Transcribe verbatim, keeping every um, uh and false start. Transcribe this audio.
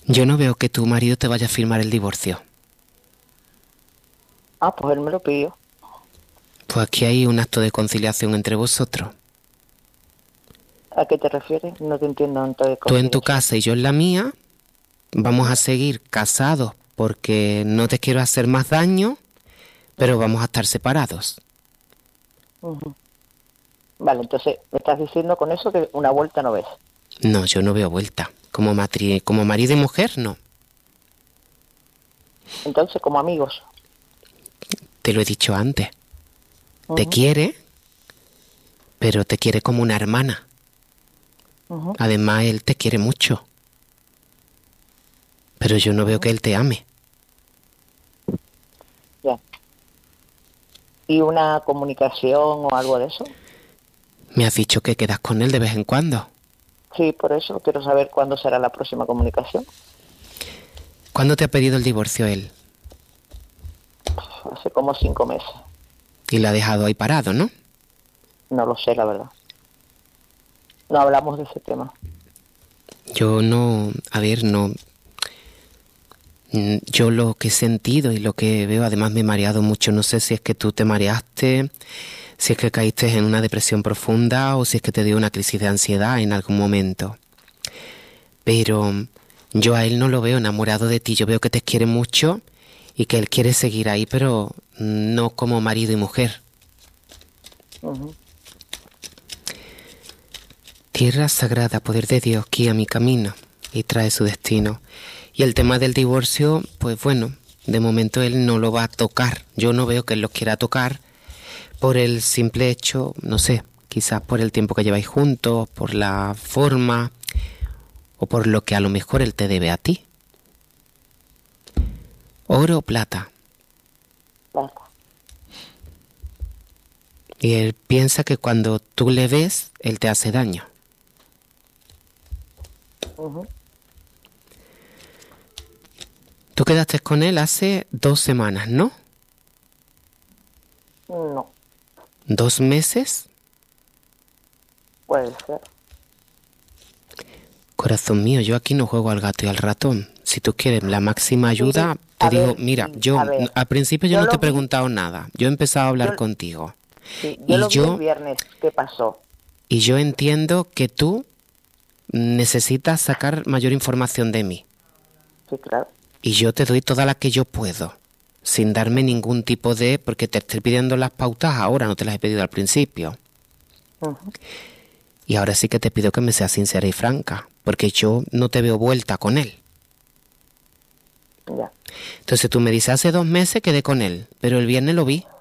Yo no veo que tu marido te vaya a firmar el divorcio. Ah, pues él me lo pidió. Pues aquí hay un acto de conciliación entre vosotros. ¿A qué te refieres? No te entiendo tanto de Tú en tu conciliación. casa y yo en la mía. Vamos a seguir casados porque no te quiero hacer más daño, pero vamos a estar separados. Uh-huh. Vale, entonces me estás diciendo con eso que una vuelta no ves. No, yo no veo vuelta. Como, matri como marido y mujer, no. Entonces, como amigos. Te lo he dicho antes. Uh-huh. Te quiere, pero te quiere como una hermana. Uh-huh. Además, él te quiere mucho. Pero yo no uh-huh. veo que él te ame. Ya. ¿Y una comunicación o algo de eso? Me has dicho que quedas con él de vez en cuando. Sí, por eso quiero saber cuándo será la próxima comunicación. ¿Cuándo te ha pedido el divorcio él? Hace como cinco meses. Y lo ha dejado ahí parado, ¿no? No lo sé, la verdad. No hablamos de ese tema. Yo no, a ver, no... Yo lo que he sentido y lo que veo, además me he mareado mucho. No sé si es que tú te mareaste, si es que caíste en una depresión profunda o si es que te dio una crisis de ansiedad en algún momento. Pero yo a él no lo veo enamorado de ti. Yo veo que te quiere mucho y que él quiere seguir ahí, pero no como marido y mujer. Uh-huh. Tierra sagrada, poder de Dios, guía mi camino y trae su destino. Y el tema del divorcio, pues bueno, de momento él no lo va a tocar. Yo no veo que él lo quiera tocar por el simple hecho, no sé, quizás por el tiempo que lleváis juntos, por la forma o por lo que a lo mejor él te debe a ti. ¿Oro o plata? Plata. Y él piensa que cuando tú le ves, él te hace daño. Uh-huh. Tú quedaste con él hace dos semanas, ¿no? No. ¿Dos meses? Puede ser. Corazón mío, yo aquí no juego al gato y al ratón. Si tú quieres la máxima ayuda, sí, te digo, ver, mira, sí, yo ver, al principio yo, yo no te he preguntado vi, nada. Yo he empezado a hablar yo, contigo. Sí, yo y lo vi yo, el viernes. ¿Qué pasó? Y yo entiendo que tú necesitas sacar mayor información de mí. Sí, claro. Y yo te doy toda la que yo puedo, sin darme ningún tipo de... Porque te estoy pidiendo las pautas ahora, no te las he pedido al principio. Uh-huh. Y ahora sí que te pido que me seas sincera y franca, porque yo no te veo vuelta con él. Ya. Entonces tú me dices, hace dos meses quedé con él, pero el viernes lo vi.